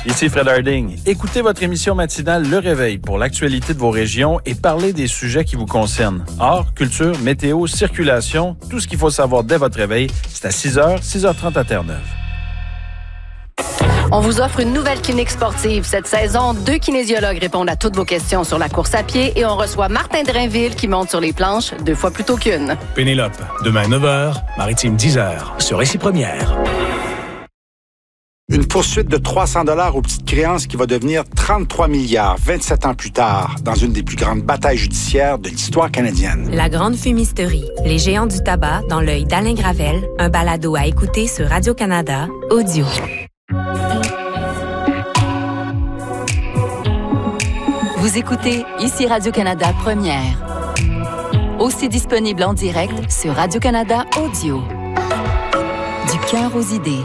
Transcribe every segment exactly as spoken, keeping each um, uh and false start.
Ici Fred Harding. Écoutez votre émission matinale Le Réveil pour l'actualité de vos régions et parlez des sujets qui vous concernent. Art, culture, météo, circulation, tout ce qu'il faut savoir dès votre réveil, c'est à six heures, six heures trente à Terre-Neuve. On vous offre une nouvelle clinique sportive. Cette saison, deux kinésiologues répondent à toutes vos questions sur la course à pied et on reçoit Martin Drainville qui monte sur les planches deux fois plutôt qu'une. Pénélope, demain neuf heures, Maritime dix heures, sur Récit Première. Une poursuite de trois cents dollars aux petites créances qui va devenir trente-trois milliards vingt-sept ans plus tard, dans une des plus grandes batailles judiciaires de l'histoire canadienne. La Grande Fumisterie, les géants du tabac dans l'œil d'Alain Gravel, un balado à écouter sur Radio-Canada, audio. Vous écoutez ici Radio-Canada Première. Aussi disponible en direct sur Radio-Canada Audio. Du cœur aux idées.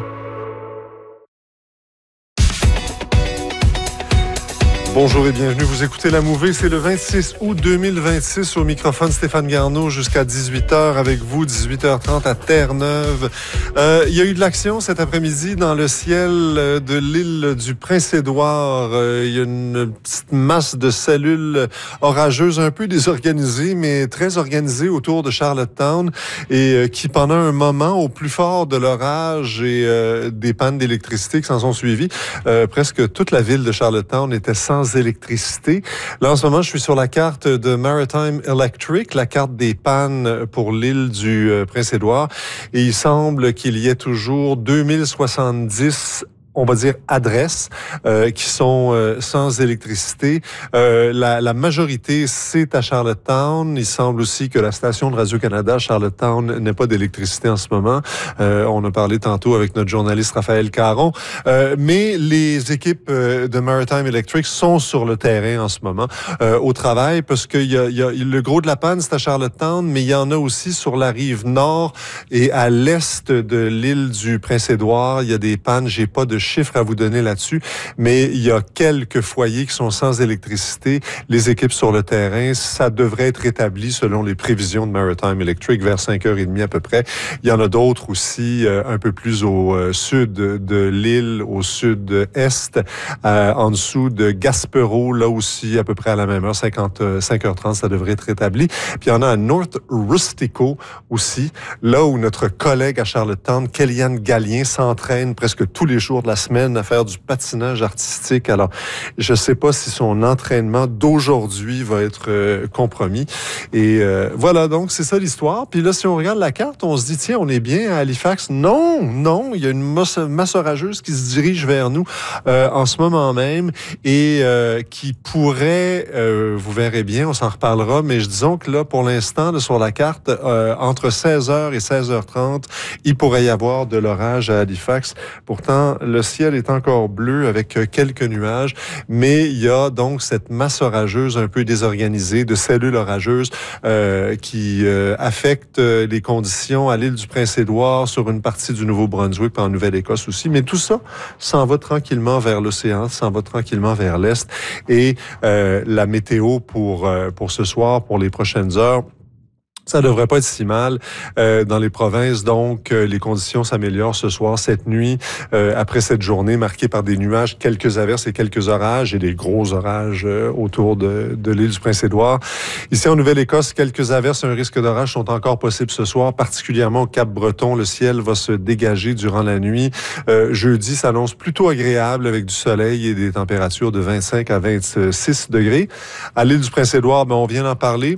Bonjour et bienvenue. Vous écoutez La Mouvée. C'est le vingt-six août deux mille vingt-six. Au microphone, Stéphane Garneau jusqu'à dix-huit heures avec vous, dix-huit heures trente à Terre-Neuve. Euh, il y a eu de l'action cet après-midi dans le ciel de l'île du Prince-Édouard. Euh, il y a une petite masse de cellules orageuses un peu désorganisées, mais très organisées autour de Charlottetown et euh, qui, pendant un moment, au plus fort de l'orage et euh, des pannes d'électricité qui s'en sont suivies, euh, presque toute la ville de Charlottetown était sans électricité. Là, en ce moment, je suis sur la carte de Maritime Electric, la carte des pannes pour l'île du euh, Prince-Édouard. Et il semble qu'il y ait toujours deux mille soixante-dix on va dire, adresses euh, qui sont euh, sans électricité. Euh, la, la majorité, c'est à Charlottetown. Il semble aussi que la station de Radio-Canada, Charlottetown, n'ait pas d'électricité en ce moment. Euh, on a parlé tantôt avec notre journaliste Raphaël Caron. Euh, mais les équipes euh, de Maritime Electric sont sur le terrain en ce moment, euh, au travail, parce que y a, y a, le gros de la panne, c'est à Charlottetown, mais il y en a aussi sur la rive nord et à l'est de l'île du Prince-Édouard. Il y a des pannes, j'ai pas de chiffres à vous donner là-dessus, mais il y a quelques foyers qui sont sans électricité. Les équipes sur le terrain, ça devrait être établi selon les prévisions de Maritime Electric vers cinq heures trente à peu près. Il y en a d'autres aussi euh, un peu plus au euh, sud de l'île, au sud-est, euh, en dessous de Gaspereau, là aussi à peu près à la même heure, cinq heures trente, ça devrait être établi. Puis il y en a à North Rustico aussi, là où notre collègue à Charlottetown, Kellyanne Gallien, s'entraîne presque tous les jours de la semaine à faire du patinage artistique. Alors, je ne sais pas si son entraînement d'aujourd'hui va être euh, compromis. Et euh, voilà, donc c'est ça l'histoire. Puis là, si on regarde la carte, on se dit, tiens, on est bien à Halifax. Non, non, il y a une masse, masse orageuse qui se dirige vers nous euh, en ce moment même et euh, qui pourrait, euh, vous verrez bien, on s'en reparlera, mais disons que là, pour l'instant, là, sur la carte, euh, entre seize heures et seize heures trente, il pourrait y avoir de l'orage à Halifax. Pourtant, le ciel est encore bleu avec quelques nuages, mais il y a donc cette masse orageuse un peu désorganisée de cellules orageuses euh, qui euh, affectent les conditions à l'île du Prince-Édouard, sur une partie du Nouveau-Brunswick, en Nouvelle-Écosse aussi. Mais tout ça s'en va tranquillement vers l'océan, s'en va tranquillement vers l'est. Et euh, la météo pour, euh, pour ce soir, pour les prochaines heures, ça devrait pas être si mal euh, dans les provinces. Donc, euh, les conditions s'améliorent ce soir, cette nuit, euh, après cette journée marquée par des nuages, quelques averses et quelques orages et des gros orages euh, autour de, de l'île du Prince-Édouard. Ici, en Nouvelle-Écosse, quelques averses et un risque d'orage sont encore possibles ce soir, particulièrement au Cap-Breton. Le ciel va se dégager durant la nuit. Euh, jeudi s'annonce plutôt agréable avec du soleil et des températures de vingt-cinq à vingt-six degrés. À l'île du Prince-Édouard, ben, on vient d'en parler.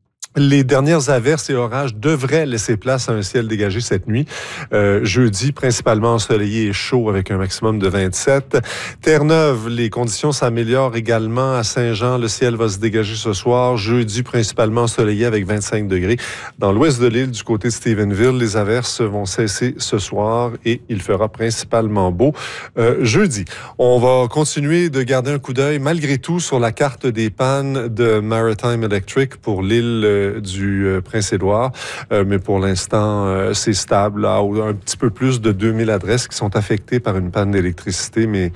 Les dernières averses et orages devraient laisser place à un ciel dégagé cette nuit. Euh, jeudi, principalement ensoleillé et chaud avec un maximum de vingt-sept. Terre-Neuve, les conditions s'améliorent également. À Saint-Jean, le ciel va se dégager ce soir. Jeudi, principalement ensoleillé avec vingt-cinq degrés. Dans l'ouest de l'île, du côté de Stephenville, les averses vont cesser ce soir et il fera principalement beau euh, jeudi. On va continuer de garder un coup d'œil, malgré tout, sur la carte des pannes de Maritime Electric pour l'île euh, du euh, Prince-Édouard, euh, mais pour l'instant, euh, c'est stable, là, un petit peu plus de deux mille adresses qui sont affectées par une panne d'électricité, mais